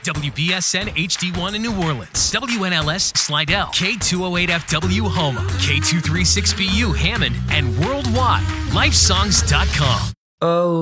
WBSN HD1 in New Orleans, WNLS Slidell, K208FW Houma, K236BU Hammond, and worldwide, lifesongs.com. Oh.